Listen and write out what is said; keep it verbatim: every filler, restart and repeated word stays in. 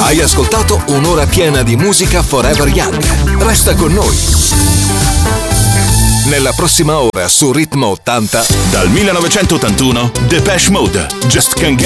Hai ascoltato un'ora piena di musica Forever Young. Resta con noi. Nella prossima ora su Ritmo ottanta, dal millenovecentottantuno, Depeche Mode, Just Can't Get